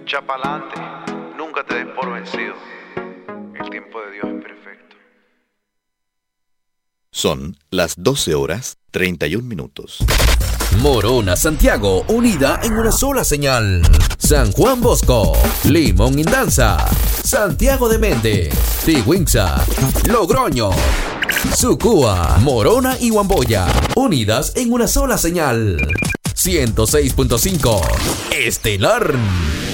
Echa pa'lante, nunca te des por vencido. El tiempo de Dios es perfecto. Son las 12:31. Morona, Santiago, unida en una sola señal. San Juan Bosco, Limón Indanza, Santiago de Méndez, Tigüinza, Logroño, Sucúa, Morona y Huamboya, unidas en una sola señal. 106.5 Estelar.